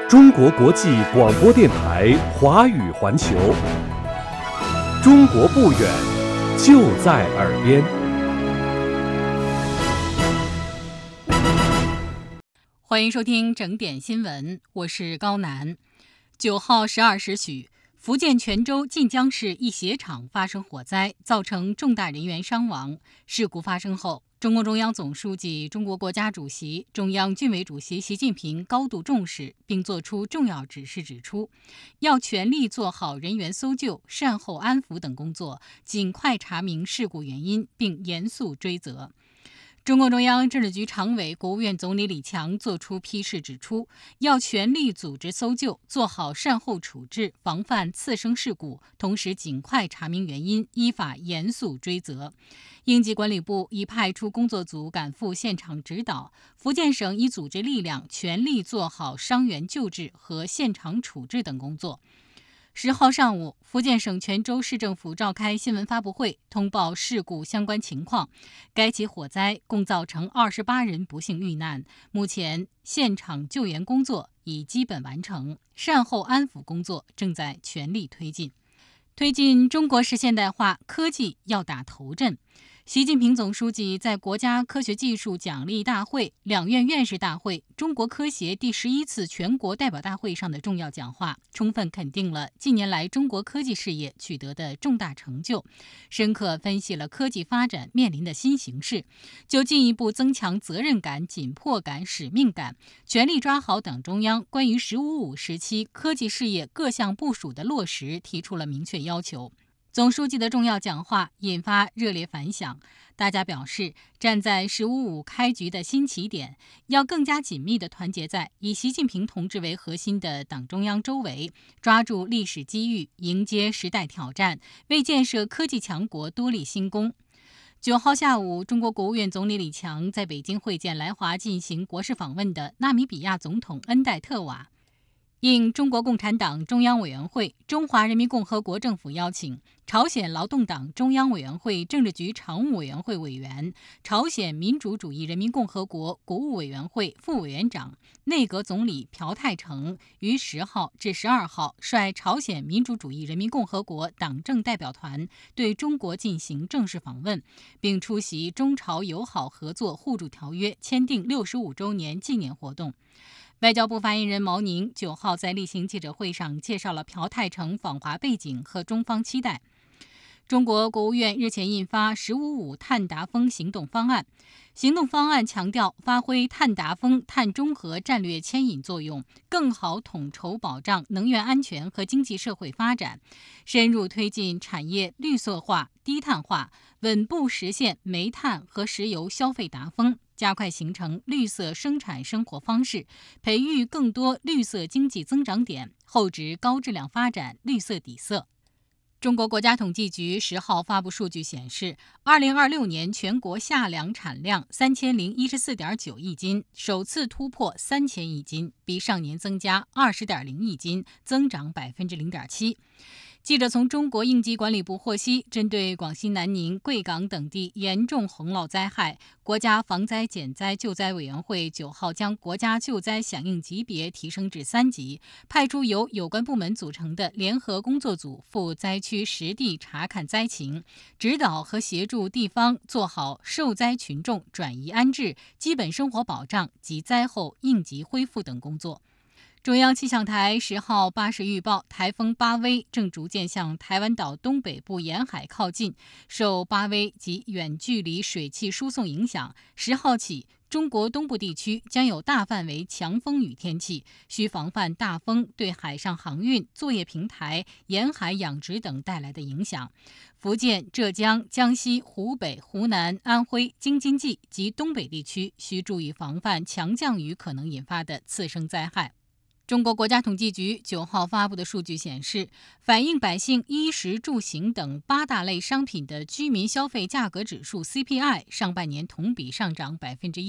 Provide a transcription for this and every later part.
中国国际广播电台华语环球，中国不远，就在耳边。 欢迎收听整点新闻，我是高楠。9号12时许，福建泉州晋江市一鞋厂发生火灾，造成重大人员伤亡。事故发生后，中共中央总书记、中国国家主席、中央军委主席习近平高度重视，并作出重要指示，指出要全力做好人员搜救、善后安抚等工作，尽快查明事故原因，并严肃追责。中共中央政治局常委、国务院总理李强作出批示，指出要全力组织搜救，做好善后处置，防范次生事故，同时尽快查明原因，依法严肃追责。应急管理部已派出工作组赶赴现场指导，福建省已组织力量全力做好伤员救治和现场处置等工作。10号上午，福建省泉州市政府召开新闻发布会，通报事故相关情况。该起火灾共造成28人不幸遇难，目前现场救援工作已基本完成，善后安抚工作正在全力推进。推进中国式现代化，科技要打头阵。习近平总书记在国家科学技术奖励大会、两院院士大会、中国科协第11次全国代表大会上的重要讲话，充分肯定了近年来中国科技事业取得的重大成就，深刻分析了科技发展面临的新形势，就进一步增强责任感、紧迫感、使命感，全力抓好党中央关于“15+5”时期科技事业各项部署的落实提出了明确要求。总书记的重要讲话引发热烈反响，大家表示，站在“15+5”开局的新起点，要更加紧密地团结在以习近平同志为核心的党中央周围，抓住历史机遇，迎接时代挑战，为建设科技强国多立新功。9号下午，中国国务院总理李强在北京会见来华进行国事访问的纳米比亚总统恩戴特瓦。应中国共产党中央委员会、中华人民共和国政府邀请，朝鲜劳动党中央委员会政治局常务委员会委员、朝鲜民主主义人民共和国国务委员会副委员长、内阁总理朴泰成于10号至12号率朝鲜民主主义人民共和国党政代表团对中国进行正式访问，并出席中朝友好合作互助条约签订65周年纪念活动。外交部发言人毛宁9号在例行记者会上介绍了朴泰成访华背景和中方期待。中国国务院日前印发“15+5”碳达峰行动方案，行动方案强调发挥碳达峰、碳中和战略牵引作用，更好统筹保障能源安全和经济社会发展，深入推进产业绿色化、低碳化，稳步实现煤炭和石油消费达峰，加快形成绿色生产生活方式，培育更多绿色经济增长点，厚植高质量发展绿色底色。中国国家统计局10号发布数据显示，2026年全国夏粮产量3014.9亿斤，首次突破3000亿斤，比上年增加20.0亿斤，增长0.7%。记者从中国应急管理部获悉，针对广西南宁、贵港等地严重洪涝灾害，国家防灾减灾救灾委员会9号将国家救灾响应级别提升至3级，派出由有关部门组成的联合工作组赴灾区实地查看灾情，指导和协助地方做好受灾群众转移安置、基本生活保障及灾后应急恢复等工作。中央气象台10号8时预报，台风巴威正逐渐向台湾岛东北部沿海靠近，受巴威及远距离水汽输送影响，10号起，中国东部地区将有大范围强风雨天气，需防范大风对海上航运、作业平台、沿海养殖等带来的影响。福建、浙江、江西、湖北、湖南、安徽、京津冀及东北地区需注意防范强降雨可能引发的次生灾害。中国国家统计局9号发布的数据显示，反映百姓衣食住行等8大类商品的居民消费价格指数 CPI 上半年同比上涨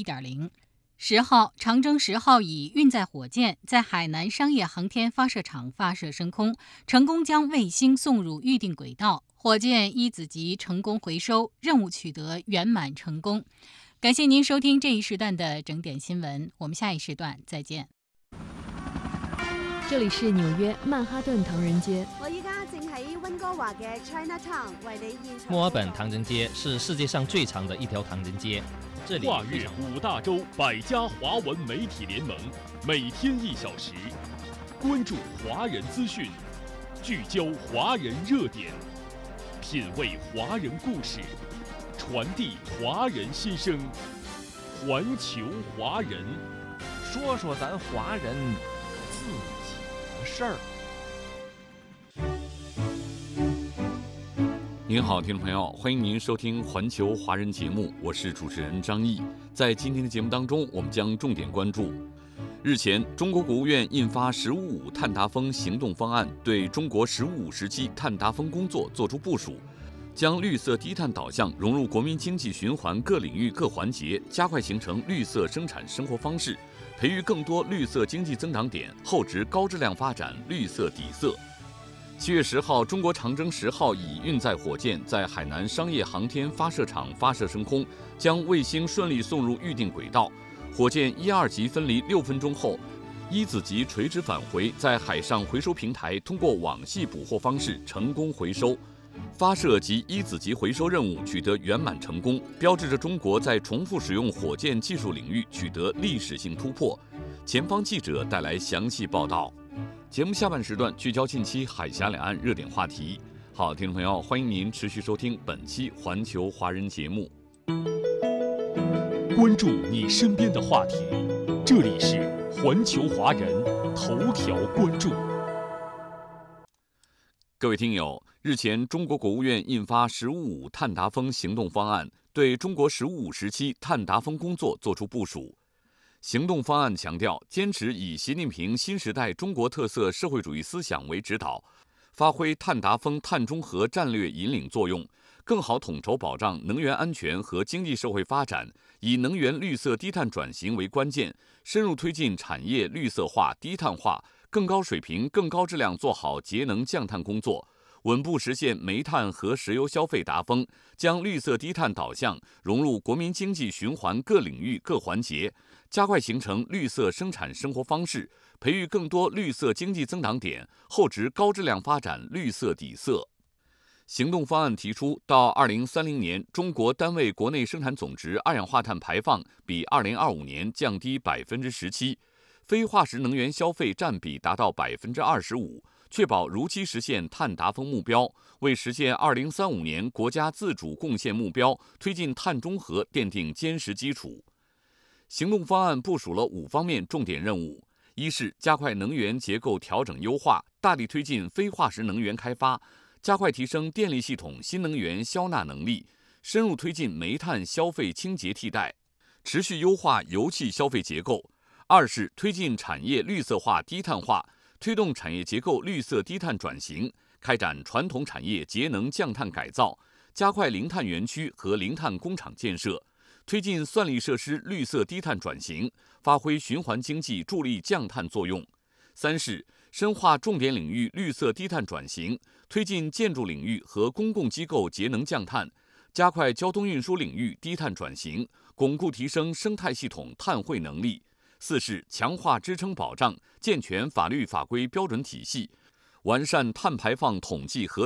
1.0%。10号，长征10号乙运载火箭在海南商业航天发射场发射升空，成功将卫星送入预定轨道，火箭一子级成功回收，任务取得圆满成功。感谢您收听这一时段的整点新闻，我们下一时段再见。 这里是纽约曼哈顿唐人街。 我依家正喺温哥華嘅 Chinatown 為你現場。 墨爾本唐人街是世界上最长的一条唐人街，这里跨越5大洲100家华文媒体联盟，每天1小时，关注华人资讯，聚焦华人热点，品味华人故事，传递华人心声，环球华人， 说说咱华人自己的事儿。 您好，听众朋友，欢迎您收听环球华人节目，我是主持人张毅。在今天的节目当中，我们将重点关注日前中国国务院印发“十五五”碳达峰行动方案，对中国“十五五”时期碳达峰工作作出部署，将绿色低碳导向融入国民经济循环各领域各环节，加快形成绿色生产生活方式，培育更多绿色经济增长点，厚植高质量发展绿色底色。7月10号，中国长征10号乙运载火箭在海南商业航天发射场发射升空，将卫星顺利送入预定轨道。火箭1、2级分离6分钟后，一子级垂直返回，在海上回收平台通过网系捕获方式成功回收。发射及一子级回收任务取得圆满成功，标志着中国在重复使用火箭技术领域取得历史性突破。前方记者带来详细报道。节目下半时段聚焦近期海峡两岸热点话题。好，听众朋友，欢迎您持续收听本期环球华人节目。 关注你身边的话题，这里是环球华人头条关注。 各位听友，日前中国国务院印发“十五五”碳达峰行动方案，对中国“十五五”时期碳达峰工作作出部署。行动方案强调，坚持以习近平新时代中国特色社会主义思想为指导，发挥碳达峰碳中和战略引领作用，更好统筹保障能源安全和经济社会发展，以能源绿色低碳转型为关键，深入推进产业绿色化、低碳化，更高水平、更高质量做好节能降碳工作，稳步实现煤炭和石油消费达峰，将绿色低碳导向融入国民经济循环各领域各环节，加快形成绿色生产生活方式，培育更多绿色经济增长点，厚植高质量发展绿色底色。行动方案提出，到2030年，中国单位国内生产总值二氧化碳排放比2025年降低17%，非化石能源消费占比达到25%，确保如期实现碳达峰目标，为实现2035年国家自主贡献目标、推进碳中和奠定坚实基础。行动方案部署了5方面重点任务：一是加快能源结构调整优化，大力推进非化石能源开发，加快提升电力系统新能源消纳能力，深入推进煤炭消费清洁替代，持续优化油气消费结构。二是推进产业绿色化低碳化，推动产业结构绿色低碳转型，开展传统产业节能降碳改造，加快零碳园区和零碳工厂建设，推进算力设施绿色低碳转型，发挥循环经济助力降碳作用。三是深化重点领域绿色低碳转型，推进建筑领域和公共机构节能降碳，加快交通运输领域低碳转型，巩固提升生态系统碳汇能力。四是强化支撑保障，健全法律法规标准体系，完善碳排放统计核